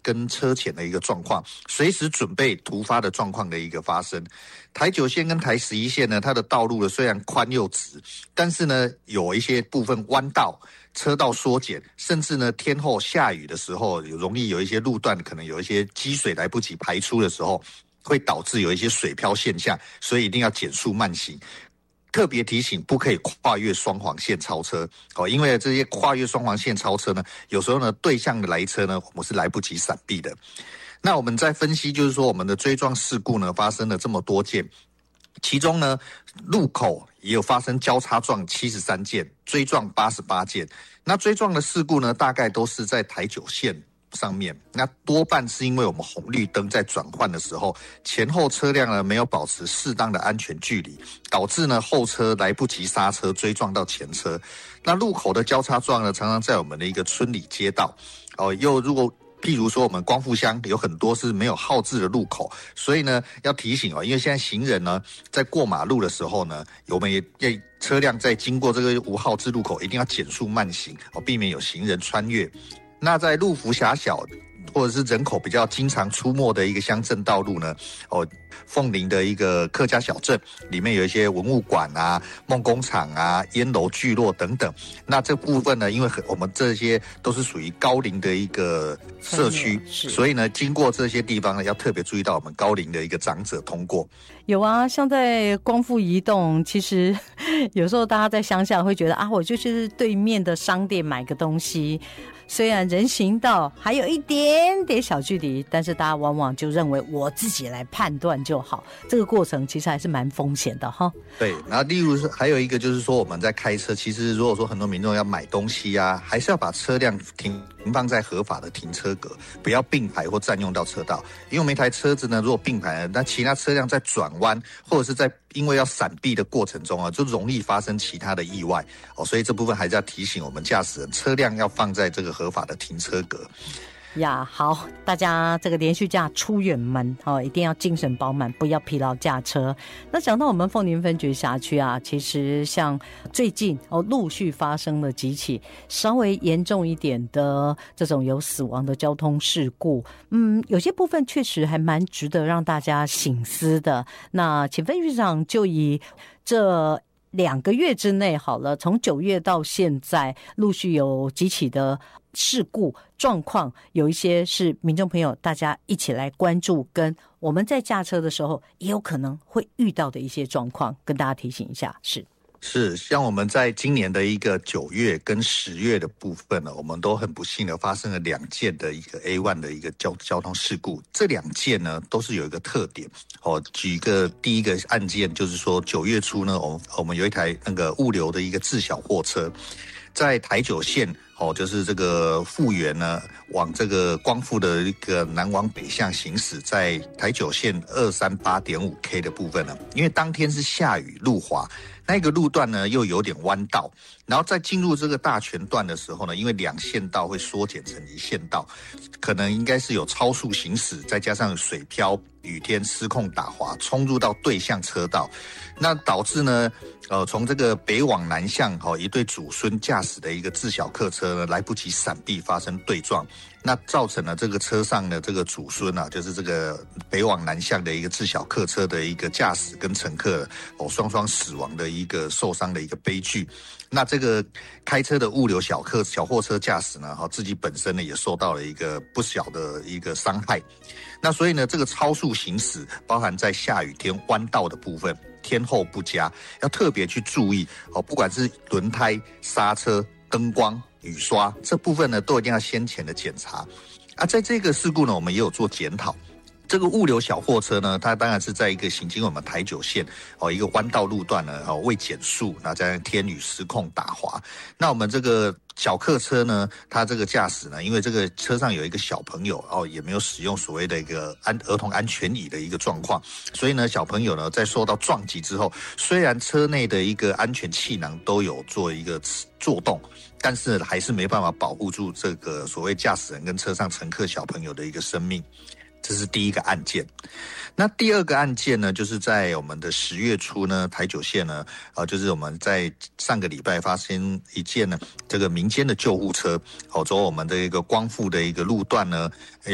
跟车前的一个状况，随时准备突发的状况的一个发生。台9线跟台11线呢，它的道路呢虽然宽又直，但是呢有一些部分弯道、车道缩减，甚至呢天后下雨的时候，容易有一些路段可能有一些积水来不及排出的时候，会导致有一些水漂现象，所以一定要减速慢行。特别提醒，不可以跨越双黄线超车哦，因为这些跨越双黄线超车呢，有时候呢对向的来车呢，我们是来不及闪避的。那我们再分析，就是说我们的追撞事故呢发生了这么多件，其中呢路口也有发生交叉撞73件，追撞88件。那追撞的事故呢，大概都是在台9线上面，那多半是因为我们红绿灯在转换的时候，前后车辆呢没有保持适当的安全距离，导致呢后车来不及刹车追撞到前车。那路口的交叉撞呢，常常在我们的一个村里街道哦，如果譬如说我们光复乡有很多是没有号志的路口，所以呢要提醒哦，因为现在行人呢在过马路的时候呢，我们也车辆在经过这个无号志路口一定要减速慢行哦，避免有行人穿越。那在路幅狭小或者是人口比较经常出没的一个乡镇道路呢，凤林的一个客家小镇里面有一些文物馆啊、梦工厂啊、烟楼聚落等等。那这部分呢，因为我们这些都是属于高龄的一个社区，所以呢，经过这些地方呢，要特别注意到我们高龄的一个长者通过。 有啊，像在光复移动，其实有时候大家在乡下会觉得啊，我就去对面的商店买个东西。虽然人行道还有一点点小距离，但是大家往往就认为我自己来判断就好，这个过程其实还是蛮风险的哈。 对，然后例如还有一个就是说我们在开车，其实如果说很多民众要买东西啊，还是要把车辆停放在合法的停车格，不要并排或占用到车道。因为我们一台车子呢，如果并排了，那其他车辆在转弯或者是在因为要闪避的过程中啊，就容易发生其他的意外哦，所以这部分还是要提醒我们驾驶人，车辆要放在这个合法的停车格。 呀，好，大家这个连续假出远门哦，一定要精神饱满，不要疲劳驾车。那讲到我们凤林分局辖区啊，其实像最近陆续发生了几起稍微严重一点的这种有死亡的交通事故，有些部分确实还蛮值得让大家省思的。那请分局长就以这2个月之内好了，从9月到现在，陆续有几起的事故状况，有一些是民众朋友大家一起来关注，跟我们在驾车的时候也有可能会遇到的一些状况，跟大家提醒一下。 是像我们在今年的一个9月跟10月的部分呢，我们都很不幸的发生了2件的一个 A1 的一个交通事故。这2件呢都是有一个特点哦。举个第一个案件，就是说9月初呢，我们有一台那个物流的一个自小货车，在台9线就是这个复原呢，往这个光复的一个南往北向行驶，在台9线238.5K 的部分呢，因为当天是下雨路滑，那个路段呢又有点弯道，然后在进入这个大泉段的时候呢，因为2线道会缩减成1线道，可能应该是有超速行驶，再加上水漂、雨天失控打滑，冲入到对向车道，那导致呢从这个北往南向一对祖孙驾驶的一个自小客车呢来不及闪避，发生对撞，那造成了这个车上的这个祖孙啊，就是这个北往南向的一个自小客车的一个驾驶跟乘客双双死亡的一个受伤的一个悲剧。那这个开车的物流小货车驾驶呢，自己本身呢也受到了一个不小的一个伤害。那所以呢，这个超速行驶，包含在下雨天弯道的部分，天候不佳，要特别去注意不管是轮胎、刹车、灯光、雨刷这部分呢，都一定要先前的检查。在这个事故呢，我们也有做检讨。这个物流小货车呢，它当然是在一个行经我们台9线一个弯道路段呢未减速，那在天雨失控打滑。那我们这个小客车呢，它这个驾驶呢，因为这个车上有一个小朋友也没有使用所谓的一个儿童安全椅的一个状况，所以呢，小朋友呢在受到撞击之后，虽然车内的一个安全气囊都有做一个作动，但是还是没办法保护住这个所谓驾驶人跟车上乘客小朋友的一个生命。这是第一个案件。那第二个案件呢，就是在我们的10月初呢，台9线呢，就是我们在上个礼拜发生一件呢，这个民间的救护车，走我们的一个光复的一个路段呢，